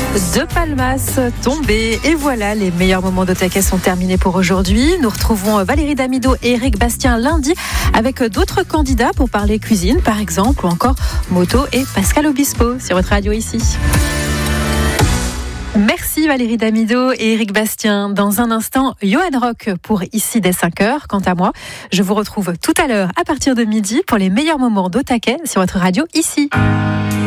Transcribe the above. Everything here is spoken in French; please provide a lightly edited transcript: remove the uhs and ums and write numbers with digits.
De Palmas tombé. Et voilà, les meilleurs moments d'Otaquet sont terminés pour aujourd'hui. Nous retrouvons Valérie Damido et Eric Bastien lundi avec d'autres candidats pour parler cuisine, par exemple, ou encore moto et Pascal Obispo sur votre radio ici. Merci Valérie Damido et Eric Bastien. Dans un instant, Johan Rock pour Ici dès 5h. Quant à moi, je vous retrouve tout à l'heure à partir de midi pour les meilleurs moments d'Otaquet sur votre radio ici.